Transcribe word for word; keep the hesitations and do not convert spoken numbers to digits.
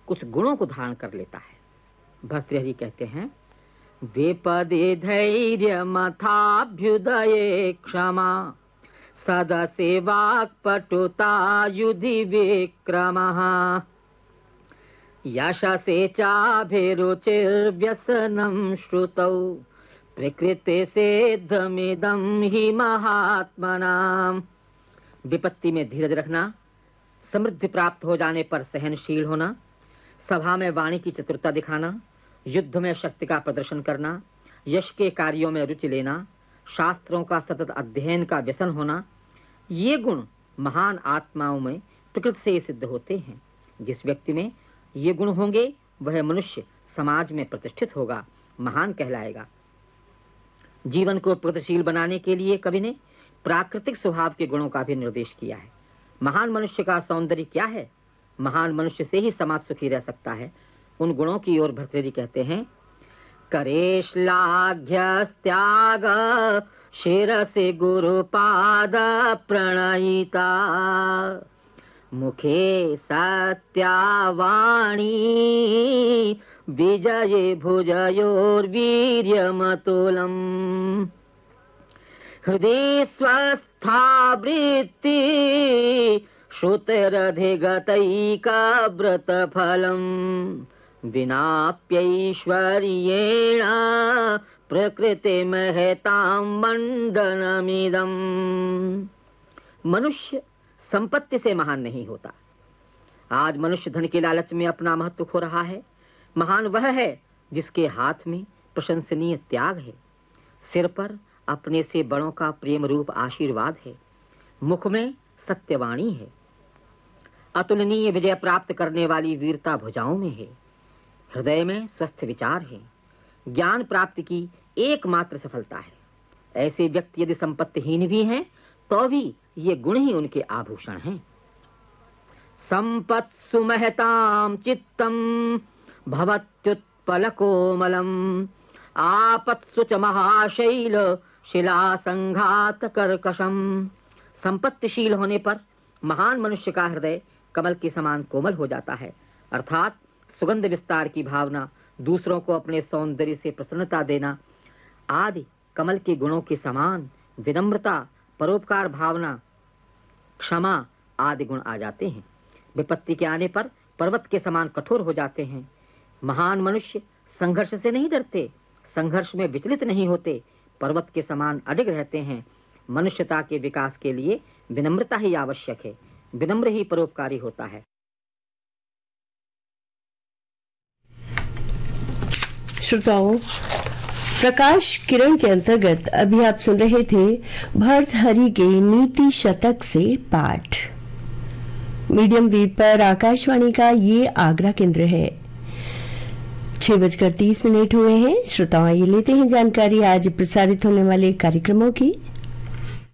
उस गुणों को धारण कर लेता है। भर्तृहरि कहते हैं, वेपदे धैर्य मथाभ्युदये क्षमा सदसे वाक्पटुता युधि विक्रमः यशसे चाभिरुचिर्व्यसनं श्रुतौ प्रकृति सिद्धमिदं हि महात्मनाम्। विपत्ति में धीरज रखना, समृद्धि प्राप्त हो जाने पर सहनशील होना, सभा में वाणी की चतुरता दिखाना, युद्ध में शक्ति का प्रदर्शन करना, यश के कार्यों में रुचि लेना, शास्त्रों का सतत अध्ययन का व्यसन होना, ये गुण महान आत्माओं में प्रकृति से सिद्ध होते हैं। जिस व्यक्ति में ये गुण होंगे वह मनुष्य समाज में प्रतिष्ठित होगा, महान कहलाएगा। जीवन को प्रगतिशील बनाने के लिए कवि ने प्राकृतिक स्वभाव के गुणों का भी निर्देश किया है। महान मनुष्य का सौंदर्य क्या है? महान मनुष्य से ही समाज सुखी रह सकता है। उन गुणों की ओर भर्तृहरि कहते हैं, करेश्लाघ्यस्त्याग शिरसि गुरुपाद प्रणयिता मुखे सत्यावाणी विजये भुजयोर्वीर्यमतुलम् हृदय स्वस्था वृत्ति श्रुतिरधिगतैकव्रतफलम् विनाप्यैश्वर्येण प्रकृतिमहतां मंडनमिदम्। मनुष्य संपत्ति से महान नहीं होता। आज मनुष्य धन के लालच में अपना महत्व खो रहा है। महान वह है जिसके हाथ में प्रशंसनीय त्याग है, सिर पर अपने से बड़ों का प्रेम रूप आशीर्वाद है, मुख में सत्यवाणी है, अतुलनीय विजय प्राप्त करने वाली वीरता भुजाओं में है, हृदय में स्वस्थ विचार है, ज्ञान प्राप्ति की एकमात्र सफलता है। ऐसे व्यक्ति यदि संपत्तिहीन भी हैं तो भी ये गुण ही उनके आभूषण हैं। संपत्सु महतां चित्तम भवत्युत्पलकोमलम् आपत्सु च महाशैल शिला संघात कर्कशम्। संपत्तिशील होने पर महान मनुष्य का हृदय कमल के समान कोमल हो जाता है, अर्थात सुगंध विस्तार की भावना, दूसरों को अपने सौंदर्य से प्रसन्नता देना आदि कमल के गुणों के समान विनम्रता, परोपकार भावना, क्षमा आदि गुण आ जाते हैं। विपत्ति के आने पर पर्वत के समान कठोर हो जाते हैं। महान मनुष्य संघर्ष से नहीं डरते, संघर्ष में विचलित नहीं होते, पर्वत के समान अडिग रहते हैं। मनुष्यता के विकास के लिए विनम्रता ही आवश्यक है, विनम्र ही परोपकारी होता है। श्रोताओं, प्रकाश किरण के अंतर्गत अभी आप सुन रहे थे भर्तृहरि के नीति शतक से पाठ। मीडियम वेव पर आकाशवाणी का ये आगरा केंद्र है। छह बजकर तीस मिनट हुए हैं। श्रोताओं, ये लेते हैं जानकारी आज प्रसारित होने वाले कार्यक्रमों की।